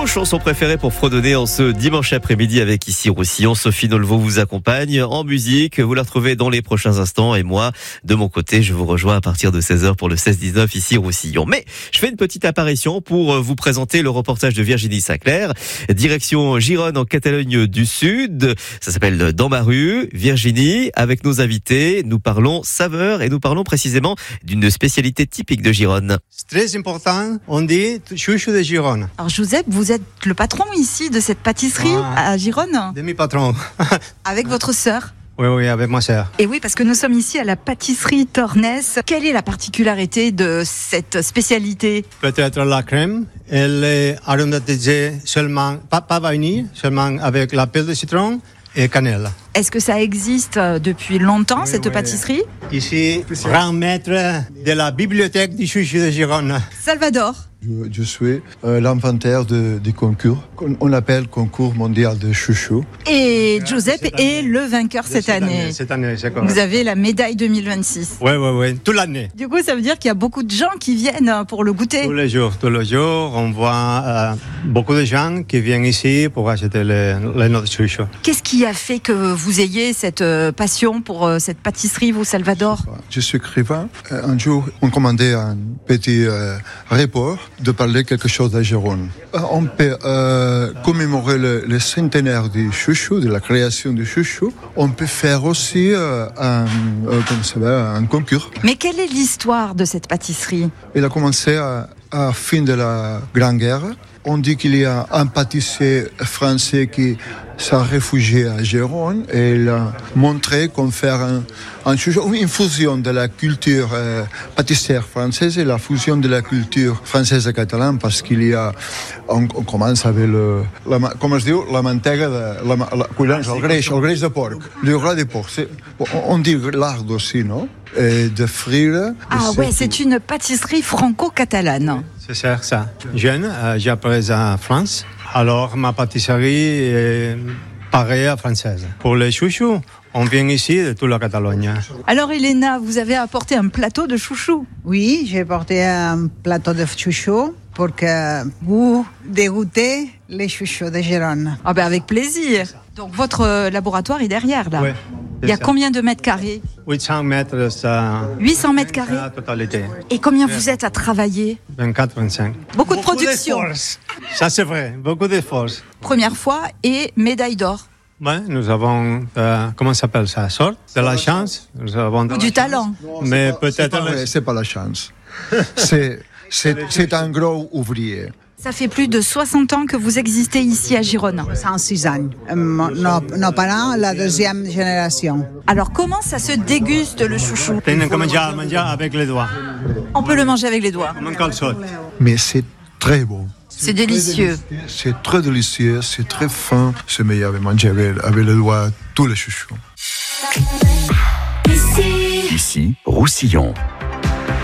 chansons préférées pour fredonner en ce dimanche après-midi avec ici Roussillon. Sophie Nolvo vous accompagne en musique. Vous la retrouvez dans les prochains instants. Et moi, de mon côté, je vous rejoins à partir de 16h pour le 16-19 ici Roussillon. Mais je fais une petite apparition pour vous présenter le reportage de Virginie Sinclair. Direction Gijón en Catalogne du Sud. Ça s'appelle Dans ma rue. Virginie, avec nos invités, nous parlons saveur et nous parlons précisément d'une spécialité typique de Gijón. C'est très important, on dit chouchou de Gijón. Alors Joseph, vous êtes le patron ici de cette pâtisserie à Gijón, Demi-patron. avec votre sœur. Oui, avec ma sœur. Et oui, parce que nous sommes ici à la pâtisserie Tornès. Quelle est la particularité de cette spécialité ? Peut-être la crème, elle est aromatisée seulement, pas vanille, seulement avec la pelle de citron et cannelle. Est-ce que ça existe depuis longtemps, cette pâtisserie ? Ici, grand maître de la bibliothèque du chouchou de Gijón. Salvador. Je suis l'inventaire du concours, on appelle concours mondial de chouchou. Et Joseph est le vainqueur cette année. Cette année, c'est correct. Vous avez la médaille 2026. Oui, toute l'année. Du coup, ça veut dire qu'il y a beaucoup de gens qui viennent pour le goûter. Tous les jours, on voit beaucoup de gens qui viennent ici pour acheter notre chouchou. Qu'est-ce qui a fait que vous ayez cette passion pour cette pâtisserie, vous, Salvador ? Je suis écrivain. Un jour, on commandait un petit report de parler quelque chose à Gijón. On peut commémorer le centenaire du chouchou, de la création du chouchou. On peut faire aussi un concours. Mais quelle est l'histoire de cette pâtisserie ? Il a commencé à la fin de la Grande Guerre. On dit qu'il y a un pâtissier français qui s'est réfugié à Gijón et il a montré comment faire un chouchou, une fusion de la culture pâtissière française et la fusion de la culture française et catalane parce qu'il y a, on commence avec la mantega, le greix de porc, le gras de porc, on dit lard aussi, non? Et de frire. Ah ouais, c'est une pâtisserie franco-catalane. C'est ça. Jeune, j'ai appris en France. Alors, ma pâtisserie est pareille à française. Pour les chouchous, on vient ici de toute la Catalogne. Alors, Elena, vous avez apporté un plateau de chouchou. Oui, j'ai porté un plateau de chouchou pour que vous dégoûtez les chouchous de Gijón. Ah ben avec plaisir. Donc, votre laboratoire est derrière, là. Oui. Il y a combien de mètres carrés ? 800 mètres, ça... 800 mètres carrés. La totalité. Et combien vous êtes à travailler ? 24-25. Beaucoup de production. Ça, c'est vrai. Beaucoup de force. Première fois et médaille d'or. Ouais, nous avons, comment ça s'appelle ça ? Sorte de la chance. Nous avons Ou du talent. Mais peut-être... C'est pas la chance. C'est un gros ouvrier. Ça fait plus de 60 ans que vous existez ici à Gijón. 106 ans. Nos parents, la deuxième génération. Alors comment ça se déguste le chouchou ? On peut manger avec les doigts. On peut le manger avec les doigts. Comme un calçot. Mais c'est très bon. C'est délicieux. C'est très délicieux, c'est très fin. C'est meilleur de manger avec les doigts tous les chouchous. Ici, Roussillon.